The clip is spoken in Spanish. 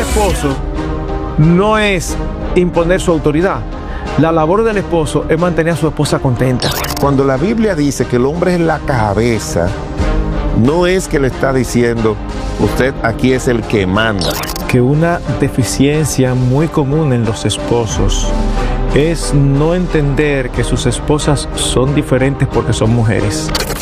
esposo no es imponer su autoridad. La labor del esposo es mantener a su esposa contenta. Cuando la Biblia dice que el hombre es la cabeza, no es que le está diciendo, usted aquí es el que manda. Que una deficiencia muy común en los esposos es no entender que sus esposas son diferentes porque son mujeres.